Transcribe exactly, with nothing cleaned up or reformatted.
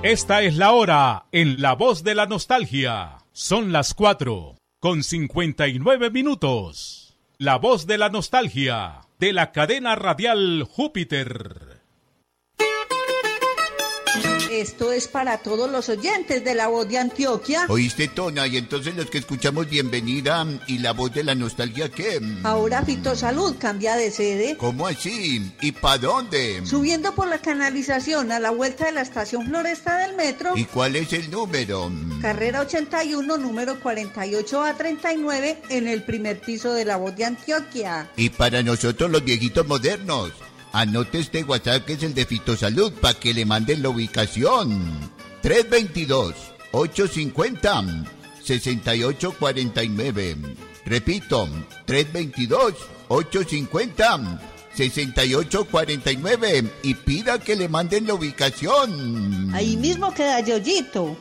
Esta es la hora en La Voz de la Nostalgia. Son las cuatro con cincuenta y nueve minutos. La Voz de la Nostalgia de la cadena radial Júpiter. Esto es para todos los oyentes de La Voz de Antioquia. ¿Oíste, Tona? Y entonces los que escuchamos Bienvenida y La Voz de la Nostalgia, ¿qué? Ahora Fitosalud cambia de sede. ¿Cómo así? ¿Y para dónde? Subiendo por la canalización a la vuelta de la estación Floresta del metro. ¿Y cuál es el número? Carrera ochenta y uno, número cuarenta y ocho a treinta y nueve, en el primer piso de La Voz de Antioquia. Y para nosotros los viejitos modernos, anote este WhatsApp que es el de Fitosalud para que le manden la ubicación. tres dos dos, ocho cinco cero, seis ocho cuatro nueve. Repito, tres dos dos, ocho cinco cero, seis ocho cuatro nueve y pida que le manden la ubicación. Ahí mismo queda Yoyito.